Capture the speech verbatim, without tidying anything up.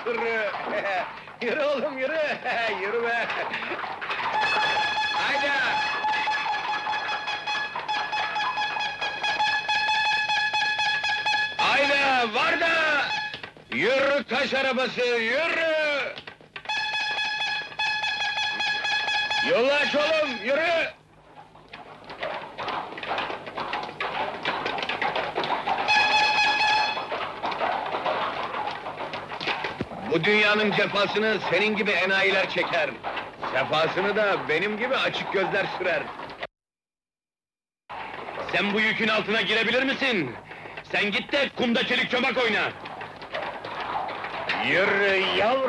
yürü! Yürü oğlum, yürü! Yürü be! Haydi! Haydi, var da! Yürü taş arabası, yürü! Yolu aç oğlum, yürü! Bu dünyanın cefasını senin gibi enayiler çeker. Sefasını da benim gibi açık gözler sürer. Sen bu yükün altına girebilir misin? Sen git de kumda çelik çomak oyna! Yürü yavrum!